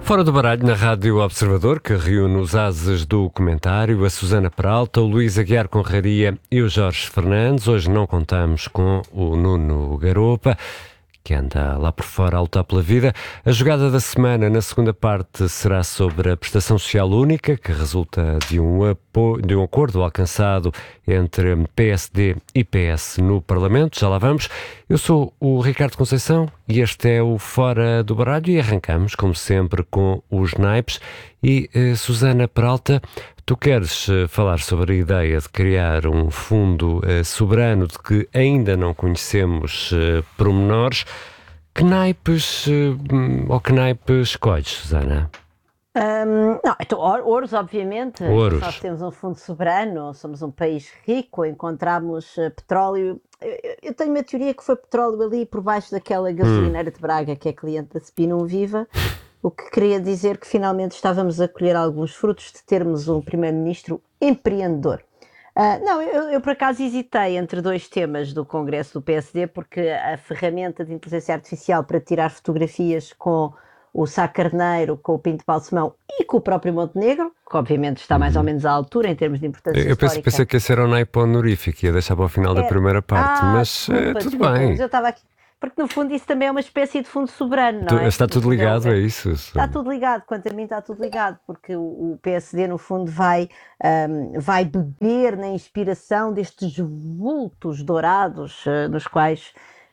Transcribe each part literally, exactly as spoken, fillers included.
Fora do baralho, na Rádio Observador, que reúne os ases do comentário, a Susana Peralta, o Luís Aguiar Conraria e o Jorge Fernandes. Hoje não contamos com o Nuno Garopa, que anda lá por fora a lutar pela vida. A jogada da semana, na segunda parte, será sobre a prestação social única, que resulta de um, apo... de um acordo alcançado entre P S D e P S no Parlamento. Já lá vamos. Eu sou o Ricardo Conceição e este é o Fora do Baralho e arrancamos, como sempre, com os naipes. E, eh, Susana Peralta, tu queres eh, falar sobre a ideia de criar um fundo eh, soberano de que ainda não conhecemos eh, pormenores. Que naipes eh, ou que naipes escolhes, Susana? Um, não, então, ouros, obviamente. Ouros. Nós temos um fundo soberano, somos um país rico, encontramos uh, petróleo. Eu, eu tenho uma teoria que foi petróleo ali por baixo daquela gasolineira hum. de Braga, que é cliente da Spinum Viva, o que queria dizer que finalmente estávamos a colher alguns frutos de termos um primeiro-ministro empreendedor. Uh, não, eu, eu por acaso hesitei entre dois temas do Congresso do P S D, porque a ferramenta de inteligência artificial para tirar fotografias com o Sá Carneiro, com o Pinto Balsemão e com o próprio Montenegro, que obviamente está mais ou menos à altura em termos de importância eu histórica. Eu pensei que esse era o naipe honorífico, ia deixar para o final é, da primeira parte, ah, mas desculpa, é, tudo desculpa, bem. Mas eu estava aqui, porque no fundo isso também é uma espécie de fundo soberano, não tu, é? Está tudo ligado é, a isso? Está tudo ligado, quanto a mim está tudo ligado, porque o, o P S D no fundo vai, um, vai beber na inspiração destes vultos dourados uh, nos quais...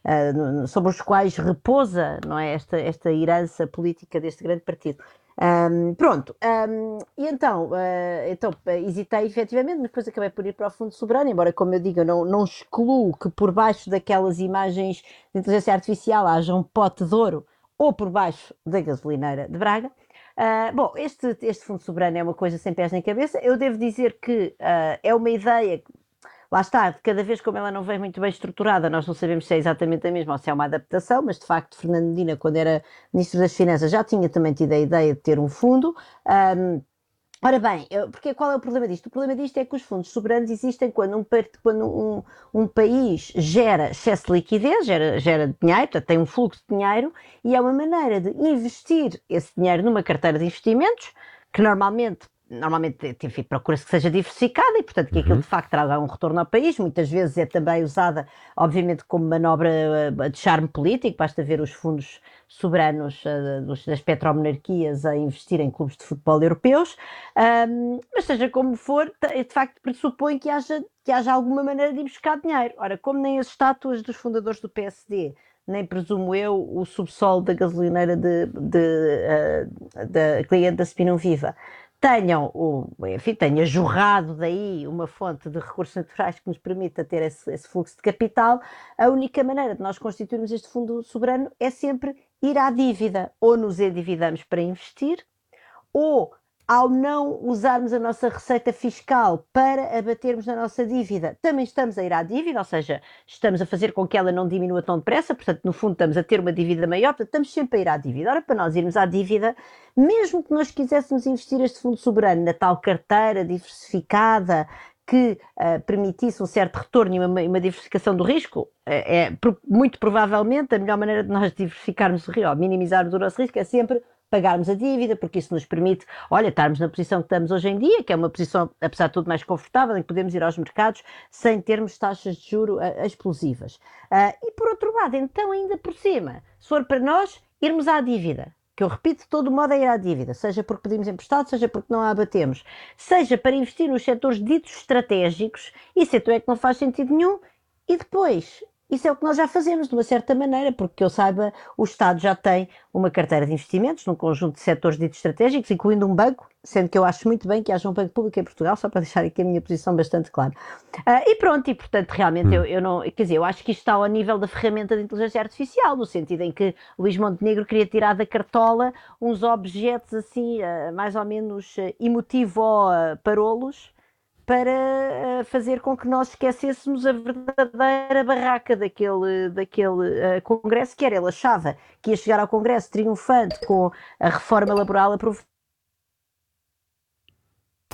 Uh, sobre os quais repousa, não é, esta, esta herança política deste grande partido. Um, pronto, um, e então, uh, então hesitei efetivamente, mas depois acabei por ir para o Fundo Soberano, embora, como eu digo, eu não, não excluo que por baixo daquelas imagens de inteligência artificial haja um pote de ouro, ou por baixo da gasolineira de Braga. Uh, bom, este, este Fundo Soberano é uma coisa sem pés nem cabeça. Eu devo dizer que uh, é uma ideia... Lá está, cada vez como ela não vem muito bem estruturada, nós não sabemos se é exatamente a mesma ou se é uma adaptação, mas de facto Fernando Medina, quando era Ministro das Finanças, já tinha também tido a ideia de ter um fundo. Um, ora bem, porque qual é o problema disto? O problema disto é que os fundos soberanos existem quando um, quando um, um país gera excesso de liquidez, gera, gera dinheiro, portanto tem um fluxo de dinheiro, e é uma maneira de investir esse dinheiro numa carteira de investimentos, que normalmente Normalmente, enfim, procura-se que seja diversificada e, portanto, que aquilo de facto traga um retorno ao país. Muitas vezes é também usada, obviamente, como manobra de charme político. Basta ver os fundos soberanos uh, dos, das petromonarquias a investir em clubes de futebol europeus. Um, mas seja como for, de facto pressupõe que haja, que haja alguma maneira de ir buscar dinheiro. Ora, como nem as estátuas dos fundadores do P S D, nem presumo eu o subsolo da gasolineira de, de, uh, da cliente da Spinum Viva, tenham, o, enfim, tenha jorrado daí uma fonte de recursos naturais que nos permita ter esse, esse fluxo de capital, a única maneira de nós constituirmos este fundo soberano é sempre ir à dívida. Ou nos endividamos para investir, ou ao não usarmos a nossa receita fiscal para abatermos na nossa dívida, também estamos a ir à dívida, ou seja, estamos a fazer com que ela não diminua tão depressa, portanto, no fundo, estamos a ter uma dívida maior, portanto, estamos sempre a ir à dívida. Ora, para nós irmos à dívida, mesmo que nós quiséssemos investir este fundo soberano na tal carteira diversificada, que uh, permitisse um certo retorno e uma, uma diversificação do risco, é, é muito provavelmente a melhor maneira de nós diversificarmos o risco, minimizarmos o nosso risco, é sempre pagarmos a dívida, porque isso nos permite, olha, estarmos na posição que estamos hoje em dia, que é uma posição, apesar de tudo, mais confortável, em que podemos ir aos mercados sem termos taxas de juros uh, explosivas. Uh, e por outro lado, então, ainda por cima, se for para nós irmos à dívida, que eu repito, de todo modo é ir à dívida, seja porque pedimos emprestado, seja porque não a abatemos, seja para investir nos setores ditos estratégicos, isso então é que não faz sentido nenhum, e depois... Isso é o que nós já fazemos, de uma certa maneira, porque que eu saiba, o Estado já tem uma carteira de investimentos num conjunto de setores ditos estratégicos, incluindo um banco, sendo que eu acho muito bem que haja um banco público em Portugal, só para deixar aqui a minha posição bastante clara. Uh, e pronto, e portanto, realmente, hum. eu, eu não... Quer dizer, eu acho que isto está ao nível da ferramenta de inteligência artificial, no sentido em que Luís Montenegro queria tirar da cartola uns objetos assim, uh, mais ou menos uh, emotivo-parolos, para uh, fazer com que nós esquecêssemos a verdadeira barraca daquele, daquele uh, Congresso, que era, ele achava que ia chegar ao Congresso triunfante com a reforma laboral aprovada.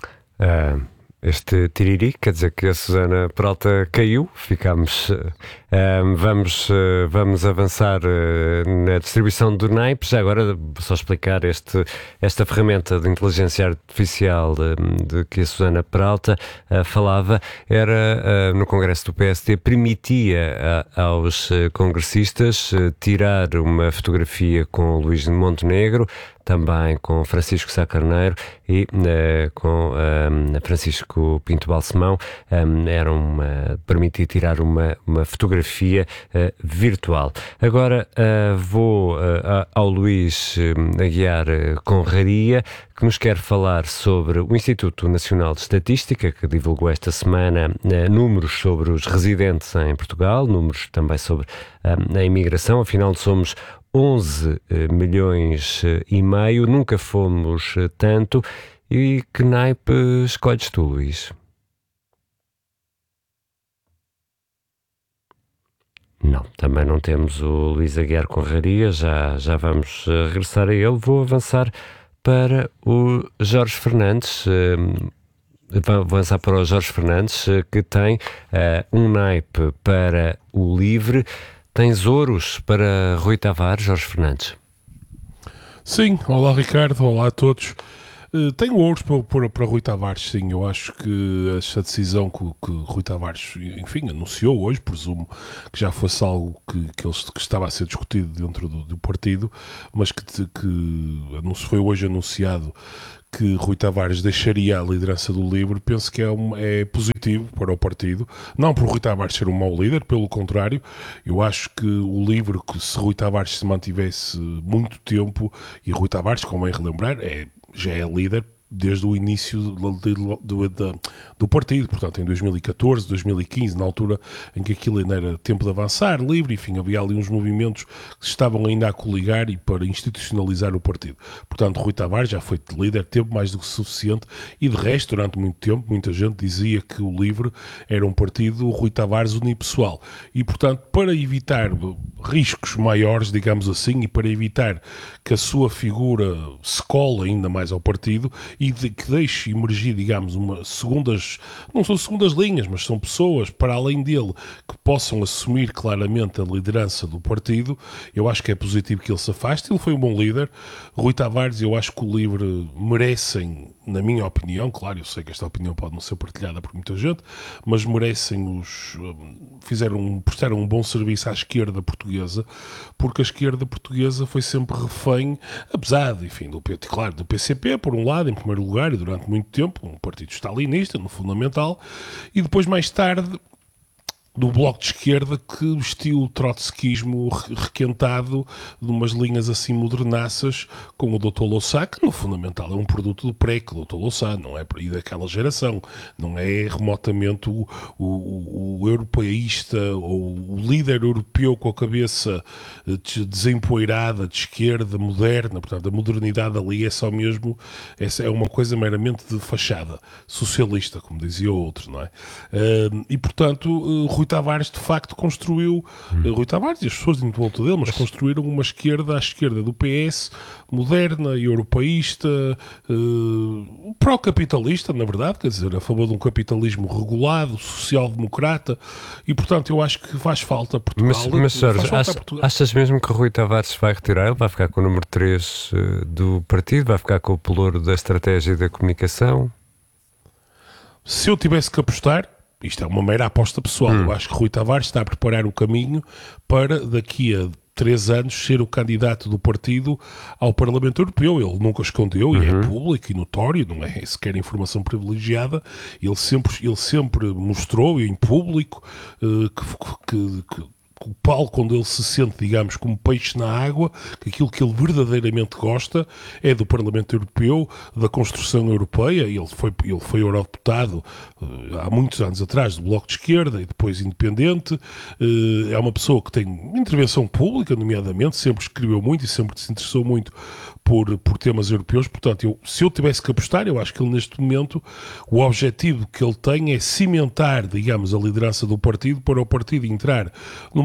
Uh, este tiriri, quer dizer que a Susana Peralta caiu, ficámos uh, Um, vamos, uh, vamos avançar uh, na distribuição do naipes. Já agora, só explicar este, esta ferramenta de inteligência artificial de, de que a Susana Peralta uh, falava, era uh, no Congresso do P S D, permitia uh, aos uh, congressistas uh, tirar uma fotografia com o Luís Montenegro, também com Francisco Sá Carneiro e uh, com um, Francisco Pinto Balsemão. Um, era uma, permitia tirar uma, uma fotografia uh, virtual. Agora uh, vou uh, ao Luís Aguiar Conraria, que nos quer falar sobre o Instituto Nacional de Estatística, que divulgou esta semana uh, números sobre os residentes em Portugal, números também sobre uh, a imigração. Afinal, somos onze milhões e meio, nunca fomos tanto. E que naipe escolhes tu, Luís? Não, também não temos o Luís Aguiar Conraria, já, já vamos regressar a ele. Vou avançar para o Jorge Fernandes. Vou avançar para o Jorge Fernandes, que tem uh, um naipe para o LIVRE. Tens ouros para Rui Tavares, Jorge Fernandes? Sim, olá Ricardo, olá a todos. Uh, tenho ouros para, para, para Rui Tavares, sim. Eu acho que esta decisão que, que Rui Tavares, enfim, anunciou hoje, presumo que já fosse algo que, que, ele, que estava a ser discutido dentro do, do partido, mas que, que foi hoje anunciado que Rui Tavares deixaria a liderança do LIVRE, penso que é, um, é positivo para o partido. Não por Rui Tavares ser um mau líder, pelo contrário, eu acho que o LIVRE, que se Rui Tavares se mantivesse muito tempo, e Rui Tavares, como é relembrar, é, já é líder desde o início do, do, do, do partido, portanto em dois mil e catorze, dois mil e quinze, na altura em que aquilo ainda era tempo de avançar, LIVRE, enfim, havia ali uns movimentos que se estavam ainda a coligar e para institucionalizar o partido. Portanto, Rui Tavares já foi líder, tempo mais do que suficiente, e de resto, durante muito tempo, muita gente dizia que o LIVRE era um partido Rui Tavares unipessoal, e portanto, para evitar riscos maiores, digamos assim, e para evitar que a sua figura se cole ainda mais ao partido, e de, que deixe emergir, digamos, uma segundas, não são segundas linhas, mas são pessoas para além dele que possam assumir claramente a liderança do partido. Eu acho que é positivo que ele se afaste. Ele foi um bom líder. Rui Tavares, eu acho que o LIVRE merecem, na minha opinião, claro, eu sei que esta opinião pode não ser partilhada por muita gente, mas merecem os, fizeram, prestaram um bom serviço à esquerda portuguesa, porque a esquerda portuguesa foi sempre refém, apesar de, enfim, do, claro, do P C P, por um lado, em primeiro lugar, e durante muito tempo, um partido stalinista, no fundamental, e depois, mais tarde, do Bloco de Esquerda, que vestiu o trotskismo requentado de umas linhas assim modernaças, com o doutor Louçã, que no fundamental é um produto do P R E C, o doutor Louçã, não é aí daquela geração, não é remotamente o, o, o europeísta ou o líder europeu com a cabeça desempoeirada, de esquerda, moderna. Portanto, a modernidade ali é só mesmo, essa é uma coisa meramente de fachada, socialista, como dizia o outro, não é? E, portanto, Rui Tavares de facto construiu, hum. Rui Tavares e as pessoas em volta dele, mas construíram uma esquerda à esquerda do P S, moderna, europeísta, uh, pró-capitalista, na verdade, quer dizer, a favor de um capitalismo regulado, social-democrata, e portanto eu acho que faz falta a Portugal. Mas, mas Jorge, ach, Portugal. Achas mesmo que o Rui Tavares se vai retirar? Ele vai ficar com o número três uh, do partido? Vai ficar com o pelouro da estratégia e da comunicação? Se eu tivesse que apostar, isto é uma mera aposta pessoal, hum. eu acho que Rui Tavares está a preparar o caminho para daqui a três anos ser o candidato do partido ao Parlamento Europeu. Ele nunca escondeu, uhum. e é público e notório, não é sequer informação privilegiada. Ele sempre, ele sempre mostrou em público uh, que, que, que o palco onde ele se sente, digamos, como peixe na água, que aquilo que ele verdadeiramente gosta é do Parlamento Europeu, da construção europeia. Ele foi, ele foi eurodeputado uh, há muitos anos atrás do Bloco de Esquerda e depois independente. Uh, é uma pessoa que tem intervenção pública, nomeadamente, sempre escreveu muito e sempre se interessou muito por, por temas europeus. Portanto, eu, se eu tivesse que apostar, eu acho que ele neste momento, o objetivo que ele tem é cimentar, digamos, a liderança do partido para o partido entrar numa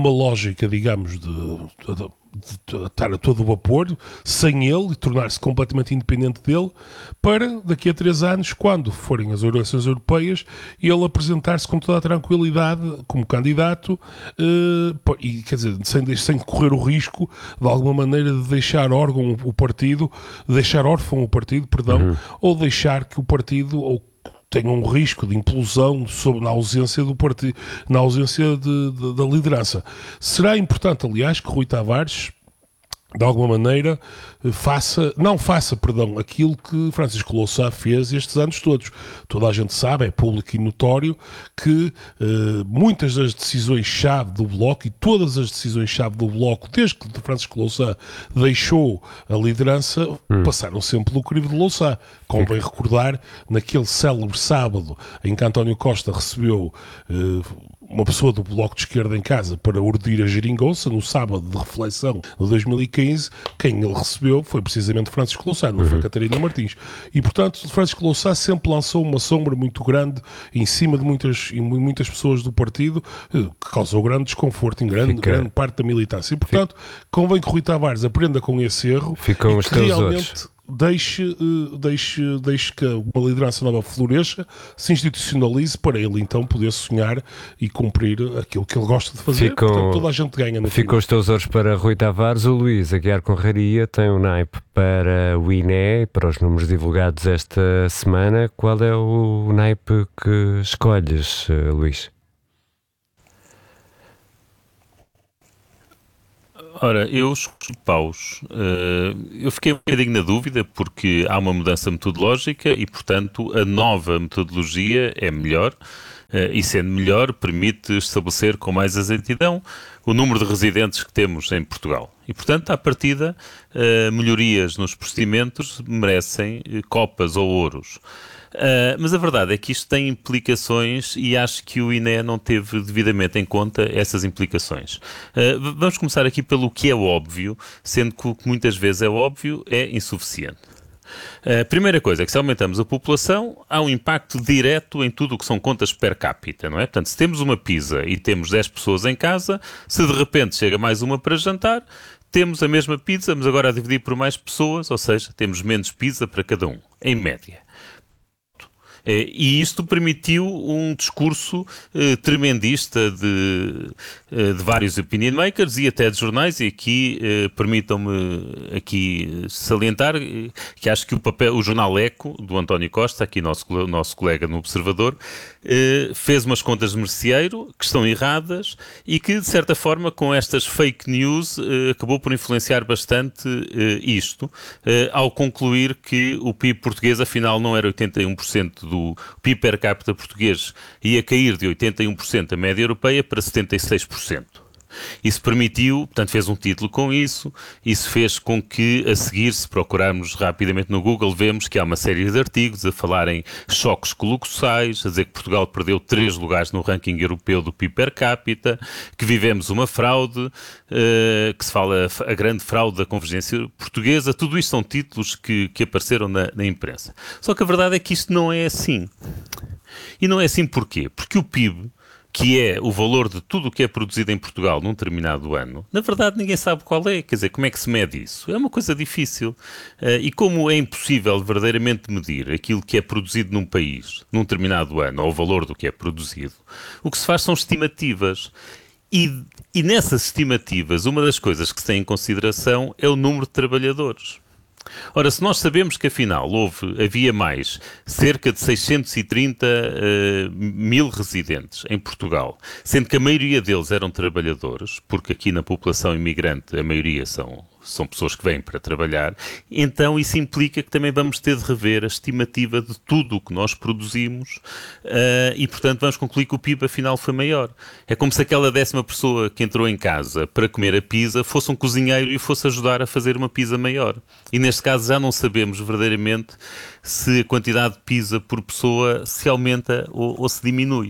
numa lógica, digamos, de, de, de, de estar a todo vapor, sem ele, e tornar-se completamente independente dele, para daqui a três anos, quando forem as eleições europeias, ele apresentar-se com toda a tranquilidade como candidato, uh, e quer dizer, sem, sem correr o risco, de alguma maneira, de deixar órgão o partido, de deixar órfão o partido, perdão, uhum. ou deixar que o partido, ou tenha um risco de implosão sobre, na ausência do partido, na ausência de, de, da liderança. Será importante, aliás, que Rui Tavares, de alguma maneira, faça, não faça, perdão, aquilo que Francisco Louçã fez estes anos todos. Toda a gente sabe, é público e notório, que eh, muitas das decisões-chave do Bloco, e todas as decisões-chave do Bloco, desde que Francisco Louçã deixou a liderança, hum. passaram sempre pelo crivo de Louçã. Convém recordar, naquele célebre sábado em que António Costa recebeu eh, uma pessoa do Bloco de Esquerda em casa para urdir a geringonça, no sábado de reflexão de dois mil e quinze, quem ele recebeu foi precisamente Francisco Louçã, não uhum. foi Catarina Martins. E, portanto, Francisco Louçã sempre lançou uma sombra muito grande em cima de muitas, muitas pessoas do partido, que causou grande desconforto em grande, grande parte da militância. E, portanto, Fica... convém que Rui Tavares aprenda com esse erro. Ficam e os que teus realmente... olhos. Deixe, deixe, deixe que uma liderança nova floresça, se institucionalize para ele então poder sonhar e cumprir aquilo que ele gosta de fazer. Ficam, Portanto, toda a gente ganha no Ficam os teus olhos para Rui Tavares. O Luís Aguiar Conraria tem um naipe para o I N E, para os números divulgados esta semana. Qual é o naipe que escolhes, Luís? Ora, eu escolhi paus. Uh, eu fiquei um bocadinho na dúvida porque há uma mudança metodológica e, portanto, a nova metodologia é melhor uh, e, sendo melhor, permite estabelecer com mais exatidão o número de residentes que temos em Portugal. E, portanto, à partida, uh, melhorias nos procedimentos merecem uh, copas ou ouros. Uh, mas a verdade é que isto tem implicações e acho que o I N E não teve devidamente em conta essas implicações. Uh, vamos começar aqui pelo que é óbvio, sendo que o que muitas vezes é óbvio é insuficiente. A primeira coisa é que se aumentamos a população, há um impacto direto em tudo o que são contas per capita, não é? Portanto, se temos uma pizza e temos dez pessoas em casa, se de repente chega mais uma para jantar, temos a mesma pizza, mas agora a dividir por mais pessoas, ou seja, temos menos pizza para cada um, em média. E isto permitiu um discurso eh, tremendista de, eh, de vários opinion makers e até de jornais, e aqui eh, permitam-me aqui salientar que acho que o papel, o jornal Eco, do António Costa, aqui nosso, nosso colega no Observador, eh, fez umas contas de merceeiro que estão erradas e que, de certa forma, com estas fake news, eh, acabou por influenciar bastante eh, isto, eh, ao concluir que o P I B português, afinal, não era oitenta e um por cento do o P I B per capita português ia cair de oitenta e um por cento da média europeia para setenta e seis por cento. Isso permitiu, portanto fez um título com isso, isso fez com que a seguir, se procurarmos rapidamente no Google, vemos que há uma série de artigos a falar em choques colossais, a dizer que Portugal perdeu três lugares no ranking europeu do P I B per capita, que vivemos uma fraude, uh, que se fala a grande fraude da convergência portuguesa. Tudo isto são títulos que, que apareceram na, na imprensa. Só que a verdade é que isto não é assim. E não é assim porquê? Porque o P I B, que é o valor de tudo o que é produzido em Portugal num determinado ano, na verdade ninguém sabe qual é, quer dizer, como é que se mede isso? É uma coisa difícil. Uh, e como é impossível verdadeiramente medir aquilo que é produzido num país, num determinado ano, ou o valor do que é produzido, o que se faz são estimativas. E, e nessas estimativas, uma das coisas que se tem em consideração é o número de trabalhadores. Ora, se nós sabemos que afinal houve, havia mais cerca de seiscentos e trinta uh, mil residentes em Portugal, sendo que a maioria deles eram trabalhadores, porque aqui na população imigrante a maioria são, são pessoas que vêm para trabalhar, então isso implica que também vamos ter de rever a estimativa de tudo o que nós produzimos uh, e, portanto, vamos concluir que o P I B afinal foi maior. É como se aquela décima pessoa que entrou em casa para comer a pizza fosse um cozinheiro e fosse ajudar a fazer uma pizza maior. E neste caso já não sabemos verdadeiramente se a quantidade de pizza por pessoa se aumenta ou, ou se diminui.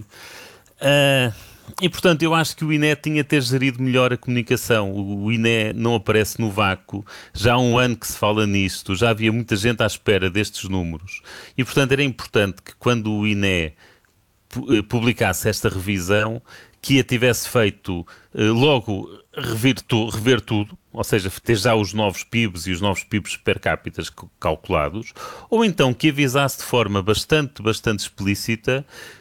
Uh, e, portanto, eu acho que o I N E tinha de ter gerido melhor a comunicação. O, o I N E não aparece no vácuo. Já há um ano que se fala nisto. Já havia muita gente à espera destes números. E, portanto, era importante que quando o I N E publicasse esta revisão, que a tivesse feito uh, logo rever, tu, rever tudo, ou seja, ter já os novos P I Bs e os novos P I Bs per capita calculados, ou então que avisasse de forma bastante, bastante explícita,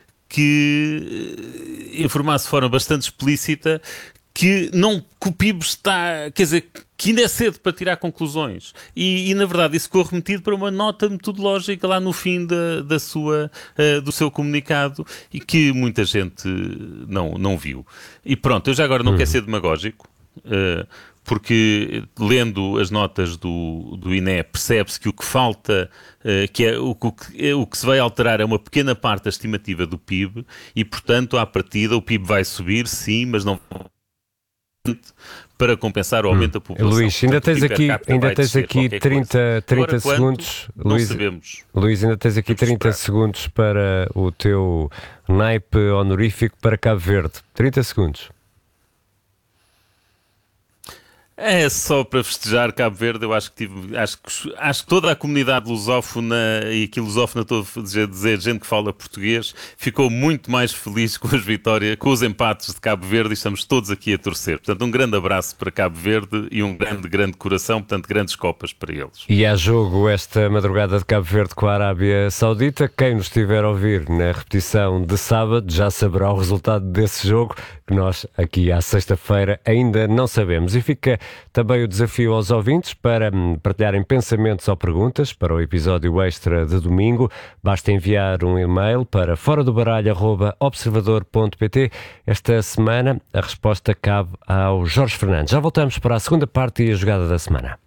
que informasse de forma bastante explícita que, não, que o P I B está, quer dizer, que ainda é cedo para tirar conclusões. E, e na verdade, isso ficou remetido para uma nota metodológica lá no fim da, da sua, uh, do seu comunicado e que muita gente não, não viu. E pronto, eu já agora não hum. quero ser demagógico, uh, porque lendo as notas do, do I N E percebe-se que o que falta, uh, que é, o, que, o que se vai alterar é uma pequena parte da estimativa do P I B e, portanto, à partida o P I B vai subir, sim, mas não para compensar o aumento hum. da população. Luís, ainda tens aqui, ainda tens aqui trinta, trinta segundos. Luís, sabemos. Luís, ainda tens aqui trinta segundos para o teu naipe honorífico para Cabo Verde. trinta segundos. É só para festejar Cabo Verde. Eu acho que tive, acho que, acho que toda a comunidade lusófona, e aqui lusófona estou a dizer, dizer gente que fala português, ficou muito mais feliz com as vitórias, com os empates de Cabo Verde, e estamos todos aqui a torcer. Portanto, um grande abraço para Cabo Verde e um grande, grande coração, portanto, grandes copas para eles. E há jogo esta madrugada de Cabo Verde com a Arábia Saudita. Quem nos estiver a ouvir na repetição de sábado já saberá o resultado desse jogo, que nós aqui à sexta-feira ainda não sabemos. E fica também o desafio aos ouvintes para partilharem pensamentos ou perguntas para o episódio extra de domingo. Basta enviar um e-mail para fora do baralho arroba observador ponto pt. Esta semana a resposta cabe ao Jorge Fernandes. Já voltamos para a segunda parte e a jogada da semana.